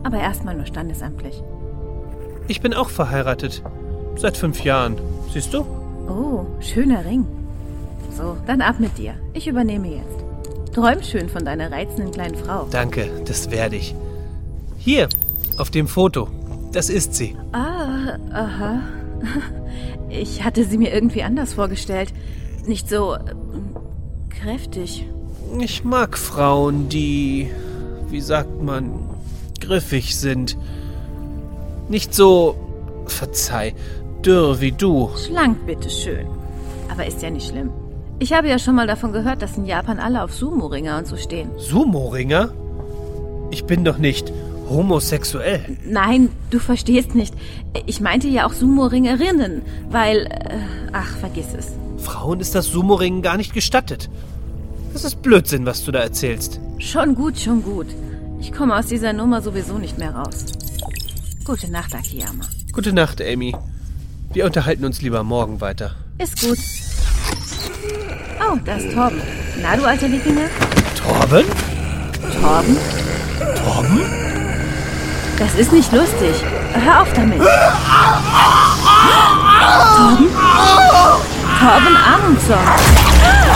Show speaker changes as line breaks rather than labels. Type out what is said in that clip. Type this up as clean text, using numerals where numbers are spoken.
aber erstmal nur standesamtlich.
Ich bin auch verheiratet. Seit 5 Jahren. Siehst du?
Oh, schöner Ring. So, dann ab mit dir. Ich übernehme jetzt. Träum schön von deiner reizenden kleinen Frau.
Danke, das werde ich. Hier, auf dem Foto. Das ist sie.
Ah, aha. Ich hatte sie mir irgendwie anders vorgestellt. Nicht so kräftig.
Ich mag Frauen, die, wie sagt man, griffig sind. Nicht so, verzeih, dürr wie du.
Schlank, bitteschön. Aber ist ja nicht schlimm. Ich habe ja schon mal davon gehört, dass in Japan alle auf Sumo-Ringer und so stehen.
Sumo-Ringer? Ich bin doch nicht homosexuell.
Nein, du verstehst nicht. Ich meinte ja auch Sumo-Ringerinnen, weil... vergiss es.
Frauen ist das Sumo-Ringen gar nicht gestattet. Das ist Blödsinn, was du da erzählst.
Schon gut, schon gut. Ich komme aus dieser Nummer sowieso nicht mehr raus. Gute Nacht, Akiyama.
Gute Nacht, Amy. Wir unterhalten uns lieber morgen weiter.
Ist gut. Oh, da ist Torben. Na, du alter Wikinger?
Torben?
Torben?
Torben?
Das ist nicht lustig. Hör auf damit. Torben? Torben Amundsen.